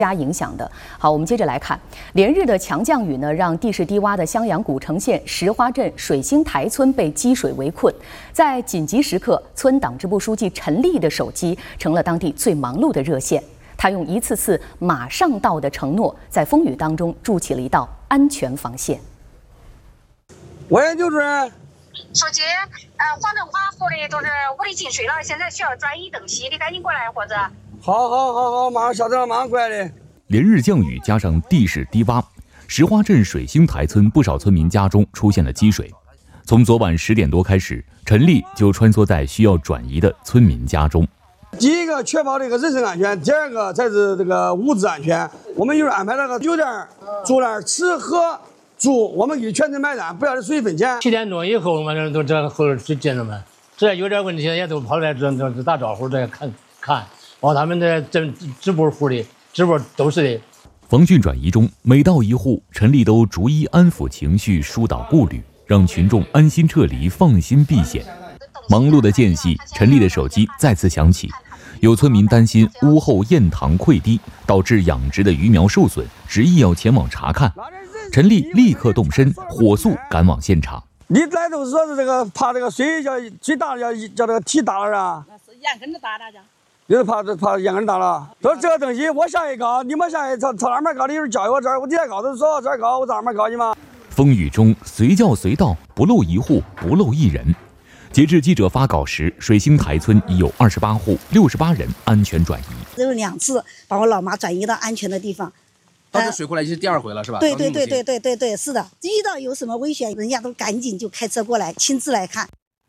家影响的。好，我们接着来看，连日的强降雨呢，让地势低洼的襄阳古城县石花镇水星台村被积水围困。在紧急时刻，村党支部书记陈丽的手机成了当地最忙碌的热线。他用一次次马上到的承诺，在风雨当中筑起了一道安全防线。 喂，刘主任。 书记，黄镇华湖里都是屋里进水了，现在需要转移灯息，你赶紧过来，伙子。 好，马上下车了，马上过来的。 连日降雨加上地势低洼，石花镇水星台村不少村民家中出现了积水。从昨晚10点多开始，陈丽就穿梭在需要转移的村民家中。 第一个确保这个人身安全，第二个才是这个物资安全。我们有人安排那个酒店住那儿吃喝住，我们给全程买单，不要收一分钱。 7点钟以后，我们都这后就进了门，这有点问题也都跑来这打招呼，这看。往他们的支部户里，支部都是的。 防汛转移中，每到一户，陈丽都逐一安抚情绪，疏导顾虑，让群众安心撤离，放心避险。忙碌的间隙，陈丽的手机再次响起，有村民担心屋后堰塘溃堤，导致养殖的鱼苗受损，执意要前往查看。陈丽立刻动身，火速赶往现场。 你来都是说是这个怕这个水最大的叫这个堤大了啊？ 那是眼根子大的。 就是怕眼根大了。说这个东西我下去搞，你们下去朝哪面搞？你有人教我这儿，我底下搞都说这儿搞，我到哪面搞去吗？ 风雨中随叫随到，不漏一户，不漏一人。截至记者发稿时，水星台村已有28户，68人安全转移。 只有2次把我老妈转移到安全的地方。 到这水过来是第2回了，是吧？ 对，是的。遇到有什么危险，人家都赶紧就开车过来，亲自来看。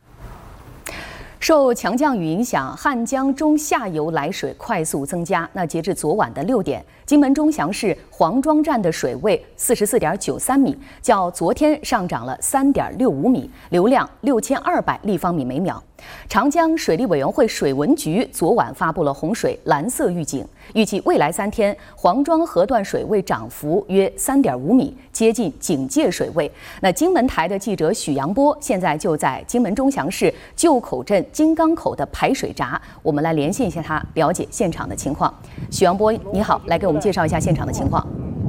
受强降雨影响，汉江中下游来水快速增加。那截至昨晚的6点，金门钟祥市黄庄站的水位44.93米，较昨天上涨了3.65米，流量6200立方米每秒。长江水利委员会水文局昨晚发布了洪水蓝色预警，预计未来3天黄庄河段水位涨幅约3.5米，接近警戒水位。那金门台的记者许阳波现在就在金门钟祥市旧口镇金刚口的排水闸，我们来连线一下他，了解现场的情况。许阳波，你好，来给我们介绍一下现场的情况。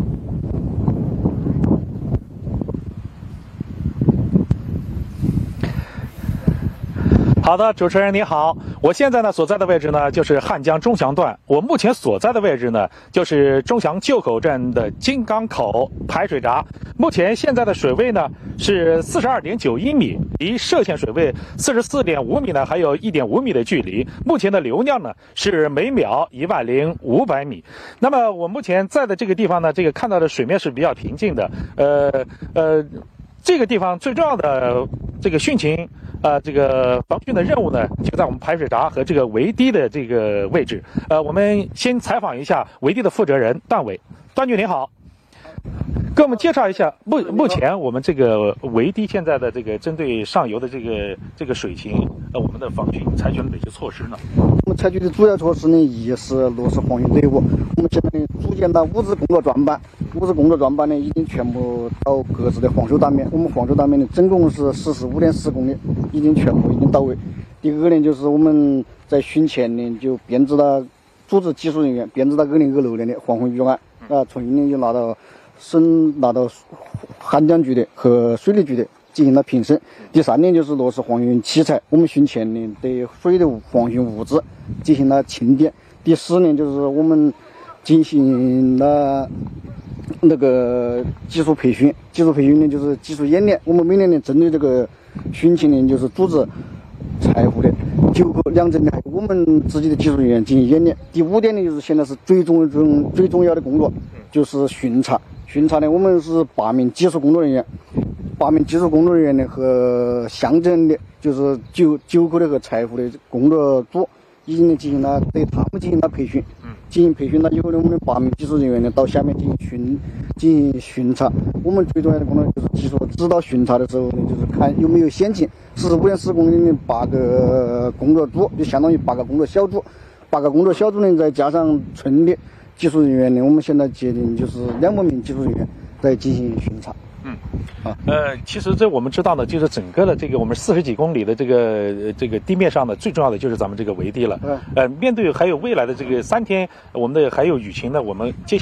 好的，主持人你好，我现在呢所在的位置呢就是汉江钟祥段，我目前所在的位置呢就是钟祥旧口镇的金刚口排水闸，目前现在的水位呢是42.91米，离涉限水位44.5米呢还有1.5米的距离，目前的流量呢是每秒10500米。那么我目前在的这个地方呢，这个看到的水面是比较平静的，这个地方最重要的这个汛情这个防汛的任务呢，就在我们排水闸和这个围堤的这个位置。我们先采访一下围堤的负责人段伟。段局您好，给我们介绍一下目前我们这个围堤现在的这个针对上游的这个水情，我们的防汛采取了哪些措施呢？ 我们采取的主要措施呢，一是落实防汛队伍。我们现在呢组建了物资工作专班，物资工作专班呢已经全部到各自的黄收单面。我们黄收单面呢总共是45.4公里，已经全部到位。第二个呢，就是我们在汛前呢就编制了组织技术人员，编制了206年的防洪预案从运营就拿到汉江局的和水利局的进行了评审。第3年就是落实防汛器材，我们汛前呢对水的防汛物资进行了清点。第4年就是我们进行了那个技术培训呢就是技术演练。我们每年呢针对这个汛情呢就是组织财务的9个2镇的还有我们自己的技术人员进行演练。第5点呢就是现在是最重要的工作，就是巡查。巡查呢，我们是8名技术工作人员呢和乡镇的，就是9个的和财务的工作组，已经进行了对他们进行了培训。进行培训了以后呢，我们8名技术人员呢到下面进行巡查。我们最重要的工作就是技术指导巡查的时候呢，就是看有没有险情。45.4公里的8个工作组，就相当于8个工作小组。8个工作小组呢，再加上村的技术人员呢，我们现在决定就是200名技术人员在进行巡查。 啊。 其实这我们知道呢，就是整个的这个我们40几公里的这个地面上呢，最重要的就是咱们这个围堤了。面对还有未来的这个3天，我们的还有雨情呢，我们接下